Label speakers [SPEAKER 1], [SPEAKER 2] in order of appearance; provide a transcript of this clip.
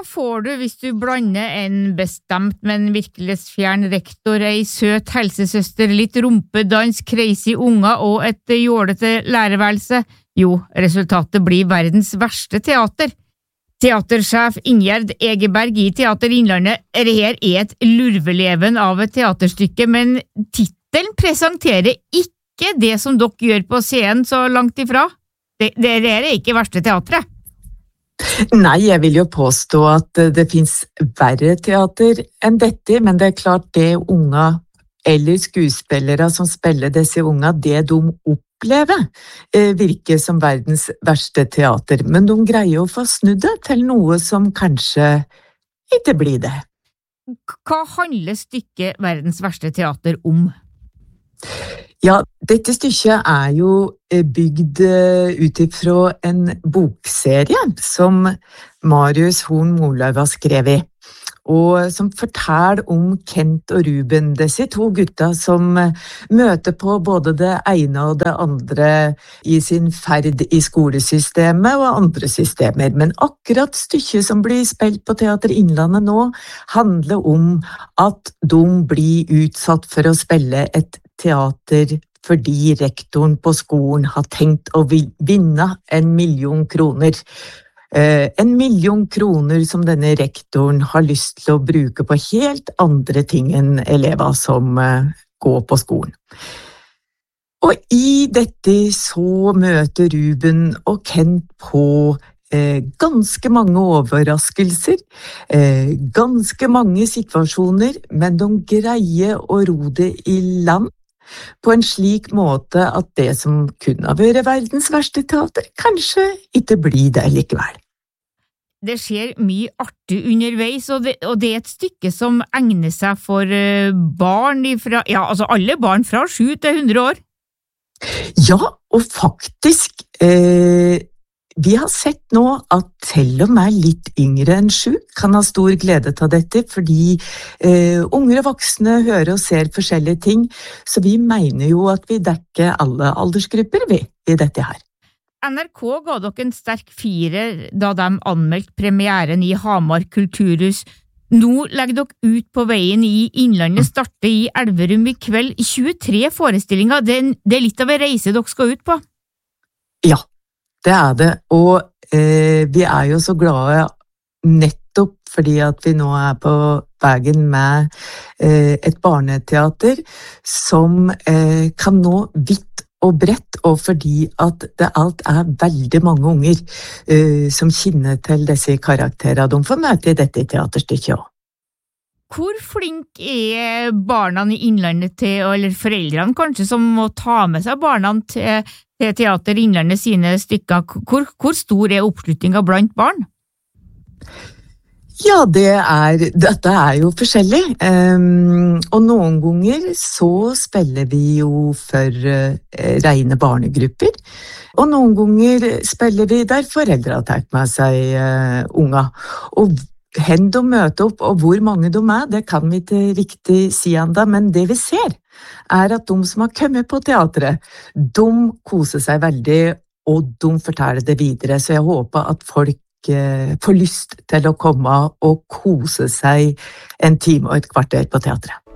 [SPEAKER 1] får du hvis du blander en bestemt, men virkelighetsfjern rektor, ei søt helsesøster, litt rumpedans, crazy unger og et jålete lærerværelse? Jo, resultatet blir verdens verste teater. Teatersjef Ingjerd Egeberg i Teater Innlandet, dette er et lurveleven av et teaterstykke, men tittelen presenterer ikke det som dere gjør på scenen så langt ifra. Det er ikke verste teatret.
[SPEAKER 2] Nei, jeg vil jo påstå at det finnes verre teater enn dette, men det er klart det unga eller skuespillere som spiller disse unga, det de opplever, virker som verdens verste teater, men de greier å få snudd det til noe som kanskje ikke blir det.
[SPEAKER 1] Hva handler stykket Verdens verste teater om?
[SPEAKER 2] Ja, dette stykket er jo bygd ut ifra en bokserie som Marius Horn Molau har skrevet, og som forteller om Kent og Ruben, disse to gutta som møter på både det ene og det andre i sin ferd i skolesystemet og andre systemer. Men akkurat stykket som blir spilt på Teater Innlandet nå, handler om at de blir utsatt for å spille et teater fordi rektoren på skolen har tenkt å vinne 1 million kroner. 1 million kroner som denne rektoren har lyst til å bruke på helt andre ting enn elever som går på skolen. Og i dette så møter Ruben og Kent på ganske mange overraskelser, ganske mange situasjoner, men de greier å ro det i land på en slik måte at det som kunne ha vært verdens verste teater, kanskje ikke blir det likevel.
[SPEAKER 1] Det skjer mye artig underveis, og det er et stykke som egner seg for barn fra, ja, altså alle barn fra 7 til 100 år.
[SPEAKER 2] Ja, og faktisk, vi har sett nå at til og med litt yngre enn 7 kan ha stor glede av dette, fordi unger og voksne hører og ser forskjellige ting, så vi mener jo at vi dekker alle aldersgrupper i dette her.
[SPEAKER 1] NRK ga dere en sterk 4 da de anmeldte premieren i Hamar Kulturhus. Nå legger dere ut på veien i Innlandet, starter i Elverum i kveld, 23 forestillinger. Det er litt av en reise dere skal ut på.
[SPEAKER 2] Ja. Det er det, og vi er jo så glade nettopp fordi at vi nå er på veien med et barneteater som kan nå vidt og bredt, og fordi at det alt er veldig mange unger som kjenner til disse karakterene de får møte i dette teaterstykket også.
[SPEAKER 1] Hvor flink er barna i Innlandet til, eller foreldrene kanskje, som må ta med seg barna til Teater Innlandet sine stykker? Hvor stor er oppslutningen blant barn?
[SPEAKER 2] Ja, dette er jo forskjellig, og noen ganger så spiller vi jo for rene barnegrupper, og noen ganger spiller vi der foreldre har tatt med seg unger, og hen de møter opp, og hvor mange de er, det kan vi ikke riktig si enda, men det vi ser er at de som har kommet på teatret, de koser seg veldig, og de forteller det videre, så jeg håper at folk får lyst til å komme og kose seg 1 time og 1 kvarter på teatret.